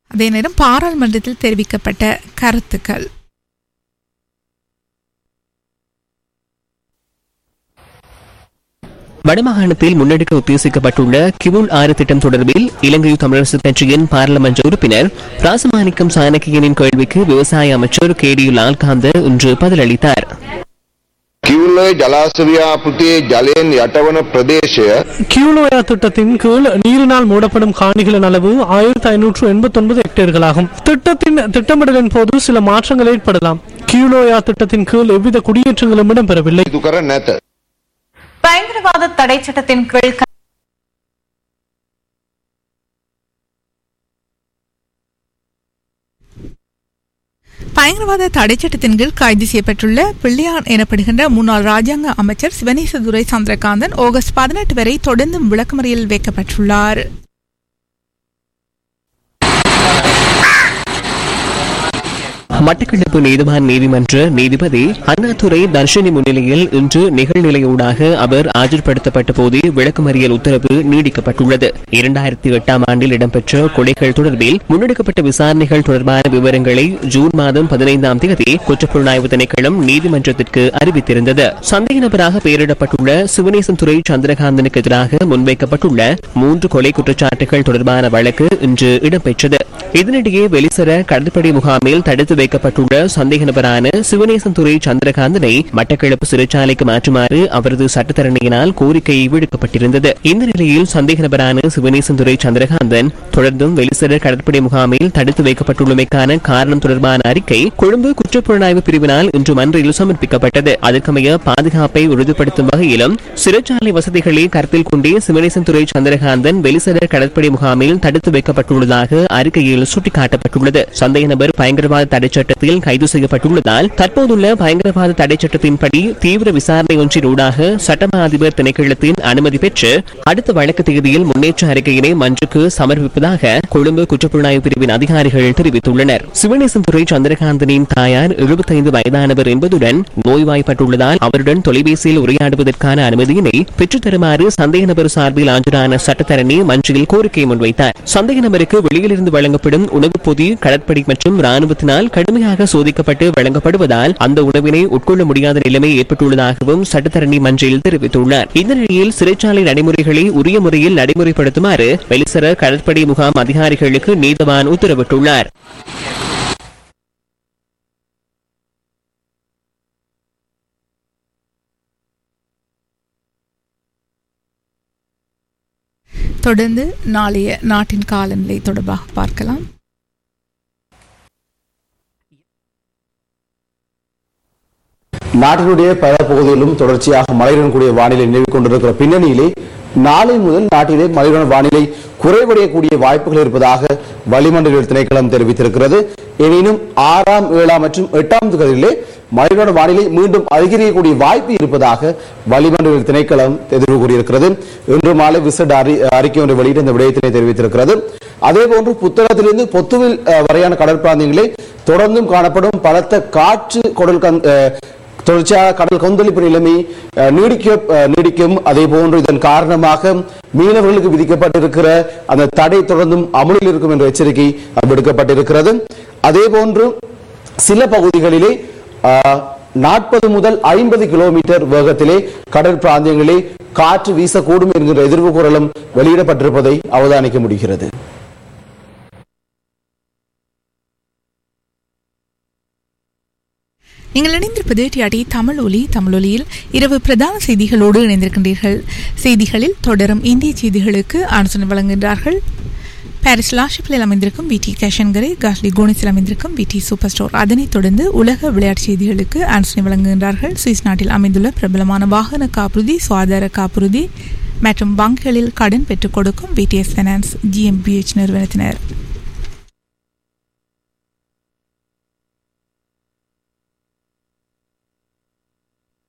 அதே நேரம் பாராளுமன்றத்தில் தெரிவிக்கப்பட்ட கருத்துக்கள். வடமாகாணத்தில் முன்னெடுக்க உத்தேசிக்கப்பட்டுள்ள கிவுல் 6 திட்டம் தொடர்பில் இலங்கை தமிழரசு கட்சியின் பாராளுமன்ற உறுப்பினர் ராசமாணிக்கம் சாணக்கியனின் கேள்விக்கு விவசாய அமைச்சர் KD லால்காந்த இன்று பதிலளித்தார். கியூலோயா ஜலாசவியாபுத்தியே ஜலேன் யட்டவன பிரதேச கியூலோயா திட்டத்தின் கீழ் நீரினால் மூடப்படும் காணிகளின் அளவு 1589 ஹெக்டேர்களாகும். திட்டத்தின் திட்டமிடலின் போது சில மாற்றங்கள் ஏற்படலாம். கியூலோயா திட்டத்தின் கீழ் எவ்வித குடியேற்றங்களும் இடம்பெறவில்லை. பயங்கரவாத தடை சட்டத்தின் கீழ் பயங்கரவாத தடை சட்டத்தின் கீழ் கைது செய்யப்பட்டுள்ள பிள்ளையான் எனப்படுகின்ற முன்னாள் ராஜாங்க அமைச்சர் சிவனேசதுரை சந்திரகாந்தன் ஆகஸ்ட் 18 வரை தொடர்ந்தும் விளக்கமறியலில் வைக்கப்பட்டுள்ளார். மட்டக்களப்பு நீதிவான் நீதிமன்ற நீதிபதி அண்ணாதுரை தர்ஷினி முன்னிலையில் இன்று நிகழ்நிலையூடாக அவர் ஆஜர்படுத்தப்பட்ட போதே விளக்கமறியல் உத்தரவு நீடிக்கப்பட்டுள்ளது. 2008 ஆண்டில் இடம்பெற்ற கொலைகள் தொடர்பில் முன்னெடுக்கப்பட்ட விசாரணைகள் தொடர்பான விவரங்களை ஜூன் மாதம் 15ஆம் தேதி குற்றப்புலனாய்வு திணைக்களம் நீதிமன்றத்திற்கு அறிவித்திருந்தது. சந்தேக நபராக பெயரிடப்பட்டுள்ள சிவனேசன்துரை சந்திரகாந்தனுக்கு எதிராக முன்வைக்கப்பட்டுள்ள 3 கொலை குற்றச்சாட்டுகள் தொடர்பான வழக்கு இன்று இடம்பெற்றது. இதனிடையே வெளிசர கடற்படை முகாமில் தடுத்து வைக்கப்பட்டுள்ள சந்தேக நபரான சிவனேசன்துரை சந்திரகாந்தனை மட்டக்களப்பு சிறைச்சாலைக்கு மாற்றுமாறு அவரது சட்டத்தரணியினால் கோரிக்கை விடுக்கப்பட்டிருந்தது. இந்த நிலையில் சந்தேக நபரான சிவனேசன்துரை சந்திரகாந்தன் தொடர்ந்தும் வெளிசர கடற்படை முகாமில் தடுத்து வைக்கப்பட்டுள்ளமைக்கான காரணம் தொடர்பான அறிக்கை கொழும்பு குற்றப்புலனாய்வு பிரிவினால் இன்று மன்றில் சமர்ப்பிக்கப்பட்டது. அதற்கமைய பாதுகாப்பை உறுதிப்படுத்தும் வகையிலும் சிறைச்சாலை வசதிகளை கருத்தில் கொண்டே சிவனேசன்துரை சந்திரகாந்தன் வெளிசர கடற்படை முகாமில் தடுத்து வைக்கப்பட்டுள்ளதாக அறிக்கையில் சுட்டிக்காட்டப்பட்டுள்ளது. சந்தேக நபர் பயங்கரவாத தடை சட்டத்தில் கைது செய்யப்பட்டுள்ளதால் தற்போதுள்ள பயங்கரவாத தடை சட்டத்தின்படி தீவிர விசாரணை ஒன்றினூடாக சட்டமா அதிபர் திணைக்களத்தின் அனுமதி பெற்று அடுத்த வழக்கு தேதியில் முன்னேற்ற அறிக்கையினை மன்றுக்கு சமர்ப்பிப்பதாக கொழும்பு குற்றப்புலனாய்வு பிரிவின் அதிகாரிகள் தெரிவித்துள்ளனர். சிவனேசன்துரை சந்திரகாந்தனின் தாயார் 75 வயதானவர் என்பதுடன் நோய்வாய்ப்பட்டுள்ளதால் அவருடன் தொலைபேசியில் உரையாடுவதற்கான அனுமதியினை பெற்றுத்தருமாறு சந்தேக நபர் சார்பில் ஆஜரான சட்டத்தரணி மன்றில் கோரிக்கை முன்வைத்தார். சந்தேக நபருக்கு வெளியிலிருந்து வழங்கப்படும் உணவுப் பொதி கடற்படை மற்றும் ராணுவத்தினால் கடுமையாக சோதிக்கப்பட்டு வழங்கப்படுவதால் அந்த உணவினை உட்கொள்ள முடியாத நிலைமை ஏற்பட்டுள்ளதாகவும் சட்டத்தரணி மன்றில் தெரிவித்துள்ளார். இந்த நிலையில் சிறைச்சாலை நடைமுறைகளை உரிய முறையில் நடைமுறைப்படுத்துமாறு வெளிசர கடற்படை முகாம் அதிகாரிகளுக்கு நீதவான் உத்தரவிட்டுள்ளார். தொடர்ந்து நாளைய நாட்டின் காலநிலை தொடர்பாக பார்க்கலாம். நாட்டினுடைய பல பகுதிகளிலும் தொடர்ச்சியாக மழையுடன் கூடிய வானிலை நிலவிக் கொண்டிருக்கிற பின்னணியிலே நாளை முதல் நாட்டிலே மழையுடன் வானிலை குறைவடையக்கூடிய வாய்ப்புகள் இருப்பதாக வளிமண்டல திணைக்களம் தெரிவித்திருக்கிறது. எனினும் 6ஆம் 7ஆம் மற்றும் 8ஆம் தேதிகளிலே மழையுடன் வானிலை மீண்டும் அதிகரிக்கக்கூடிய வாய்ப்பு இருப்பதாக வளிமண்டல திணைக்களம் எதிர்வு கூறியிருக்கிறது. இன்று மாலை விசேட அறிக்கை ஒன்றை வெளியிட்டு இந்த விடயத்தினை தெரிவித்திருக்கிறது. அதேபோன்று புத்தளத்திலிருந்து பொத்துவில் வரையான கடற்பிராந்தியங்களில் தொடர்ந்தும் காணப்படும் பலத்த காற்று தொடர்ச்சியாக கடல் கொந்தளிப்பு நிலைமை நீடிக்கும். அதே போன்று இதன் காரணமாக மீனவர்களுக்கு விதிக்கப்பட்டிருக்கிற அந்த தடை தொடர்ந்தும் அமலில் இருக்கும் என்ற எச்சரிக்கை விடுக்கப்பட்டிருக்கிறது. அதே போன்று சில பகுதிகளிலே 40 முதல் 50 கிலோமீட்டர் வேகத்திலே கடல் பிராந்தியங்களிலே காற்று வீசக்கூடும் என்கிற எதிர்வு குரலும் வெளியிடப்பட்டிருப்பதை அவதானிக்க முடிகிறது. நீங்கள் இணைந்திருப்பது டிஆர்டி தமிழ் ஒலி. தமிழொலியில் இரவு பிரதான செய்திகளோடு இணைந்திருக்கின்றீர்கள். செய்திகளில் தொடரும் இந்திய செய்திகளுக்கு ஆலோசனை வழங்குகின்றார்கள் பாரிஸ் லாஷிப்பில் அமைந்திருக்கும் விடி கேஷன்கரை, காஸ்லி கோனிஸில் அமைந்திருக்கும் விடி சூப்பர் ஸ்டோர். அதனைத் தொடர்ந்து உலக விளையாட்டு செய்திகளுக்கு ஆலோசனை வழங்குகின்றார்கள் சுவிஸ் நாட்டில் அமைந்துள்ள பிரபலமான வாகன காப்புறுதி, சுகாதார காப்புறுதி மற்றும் வங்கிகளில் கடன் பெற்றுக் கொடுக்கும் விடிஎஸ் ஃபைனான்ஸ் GmbH நிறுவனத்தினர்.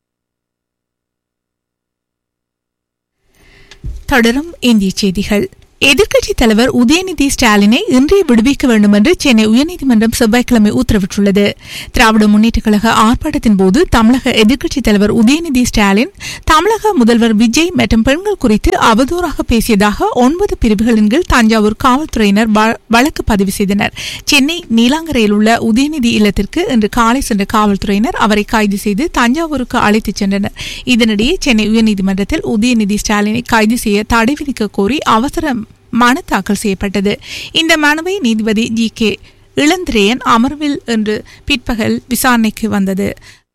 தொடரும் இந்திய செய்திகள். எதிர்க்கட்சித் தலைவர் உதயநிதி ஸ்டாலினை இன்றே விடுவிக்க வேண்டும் என்று சென்னை உயர்நீதிமன்றம் செவ்வாய்க்கிழமை உத்தரவிட்டுள்ளது. திராவிட முன்னேற்றக் கழக ஆர்ப்பாட்டத்தின் போது தமிழக எதிர்க்கட்சித் தலைவர் உதயநிதி ஸ்டாலின் தமிழக முதல்வர் விஜய் மற்றும் பெண்கள் குறித்து அவதூறாக பேசியதாக 9 பிரிவுகளின் கீழ் தஞ்சாவூர் காவல்துறையினர் வழக்கு பதிவு செய்தனர். சென்னை நீலாங்கரையில் உள்ள உதயநிதி இல்லத்திற்கு இன்று காலை சென்ற காவல்துறையினர் அவரை கைது செய்து தஞ்சாவூருக்கு அழைத்துச் சென்றனர். இதனிடையே சென்னை உயர்நீதிமன்றத்தில் உதயநிதி ஸ்டாலினை கைது செய்ய தடை விதிக்க கோரி அவசர மனு தாக்கல் செய்யப்பட்டது. இந்த மனுவை நீதிபதி GK இளந்திரையன் அமர்வில் இன்று பிற்பகல் விசாரணைக்கு வந்தது.